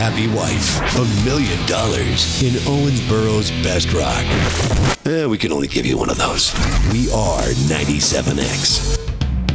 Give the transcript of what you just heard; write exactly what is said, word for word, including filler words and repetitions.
happy wife. A million dollars in Owensboro's best rock. Eh, we can only give you one of those. We are ninety-seven X.